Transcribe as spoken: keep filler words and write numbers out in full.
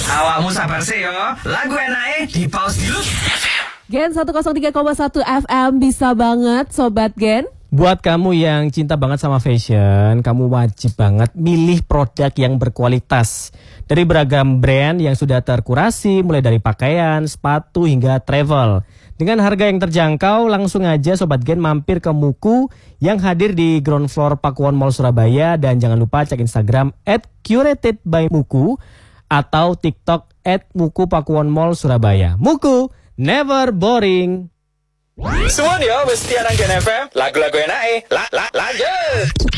Awakmu sabar sih yo. Lagu enake di pause dulu. Gen seratus tiga koma satu F M bisa banget Sobat Gen. Buat kamu yang cinta banget sama fashion, kamu wajib banget milih produk yang berkualitas. Dari beragam brand yang sudah terkurasi, mulai dari pakaian, sepatu, hingga travel. Dengan harga yang terjangkau, langsung aja Sobat Gen mampir ke Muku yang hadir di ground floor Pakuwon Mall Surabaya. Dan jangan lupa cek Instagram at curated by Muku atau TikTok at Muku Pakuwon Mall Surabaya. Muku, never boring. Suwon yo, wis tiarang Gen F M. Lagu-lagu enake. La la lanjut.